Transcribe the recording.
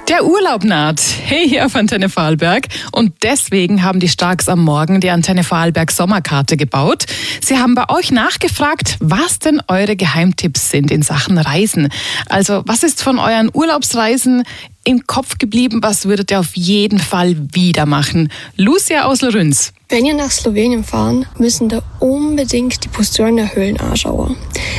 Der Urlaub naht. Hey, hier auf Antenne Vorarlberg. Und deswegen haben die Starks am Morgen die Antenne Vorarlberg Sommerkarte gebaut. Sie haben bei euch nachgefragt, was denn eure Geheimtipps sind in Sachen Reisen. Also, was ist von euren Urlaubsreisen im Kopf geblieben? Was würdet ihr auf jeden Fall wieder machen? Lucia aus Lerüns. Wenn ihr nach Slowenien fahren, müssen da unbedingt die Postojna Höhlen anschauen.